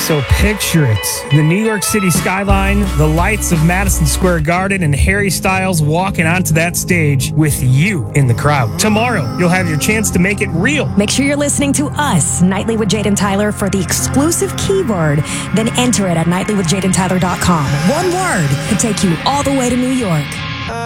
So picture it. The New York City skyline, the lights of Madison Square Garden, and Harry Styles walking onto that stage with you in the crowd. Tomorrow, you'll have your chance to make it real. Make sure you're listening to us, Nightly with Jade and Tyler, for the exclusive keyword. Then enter it at nightlywithjadeandtyler.com. One word could take you all the way to New York.